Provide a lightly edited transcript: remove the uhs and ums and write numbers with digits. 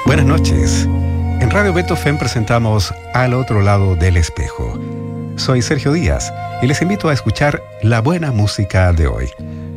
Buenas noches. En Radio Beethoven presentamos Al otro lado del espejo. Soy Sergio Díaz y les invito a escuchar la buena música de hoy.